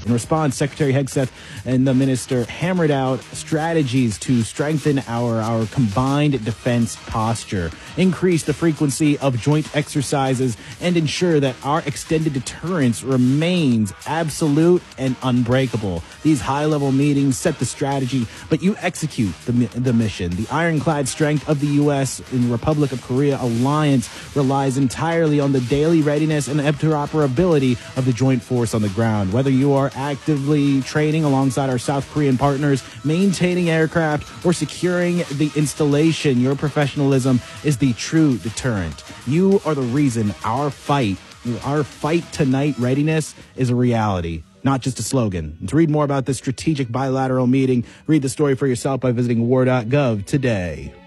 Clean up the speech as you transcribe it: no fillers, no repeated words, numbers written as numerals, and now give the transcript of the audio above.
In response, Secretary Hegseth and the minister hammered out strategies to strengthen our combined defense posture, increase the frequency of joint exercises, and ensure that our extended deterrence remains absolute and unbreakable. These high-level meetings set the strategy, but you execute the mission. The ironclad strength of the U.S. and Republic of Korea alliance relies entirely on the daily readiness and interoperability of the joint force on the ground. Whether you are actively training alongside our South Korean partners, maintaining aircraft, or securing the installation, your professionalism is the true deterrent. You are the reason our fight tonight readiness is a reality, not just a slogan. And to read more about this strategic bilateral meeting, read the story for yourself by visiting war.gov today.